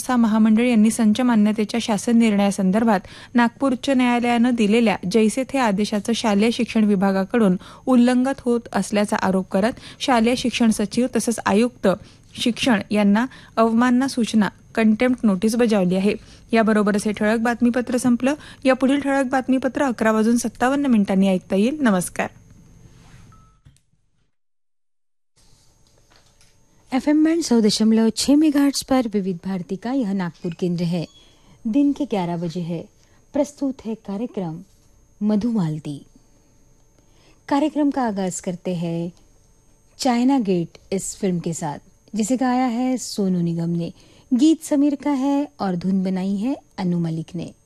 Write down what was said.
संस्था महामंडळ यांनी संच मान्यतेच्या शासन निर्णयासंदर्भात नागपूर उच्च न्यायालयानं दिलेल्या जैसे थे आदेशाचं शालेय शिक्षण विभागाकडून उल्लंघन होत असल्याचा आरोप करत शालेय शिक्षण सचिव तसंच आयुक्त शिक्षण यांना अवमानना सूचना कंटेम्प्ट नोटीस बजावली आहे. याबरोबरच हे ठळक बातमीपत्र संपलं. या पुढील ठळक बातमीपत्र 11:57 ऐकता येईल. नमस्कार. FM बैंड 100.6 मेगाहर्ट्ज पर विविध भारती का यह नागपुर केंद्र है. दिन के 11 बजे है. प्रस्तुत है कार्यक्रम मधुमालती. कार्यक्रम का आगाज करते हैं चाइना गेट इस फिल्म के साथ, जिसे गाया है सोनू निगम ने. गीत समीर का है और धुन बनाई है अनु मलिक ने.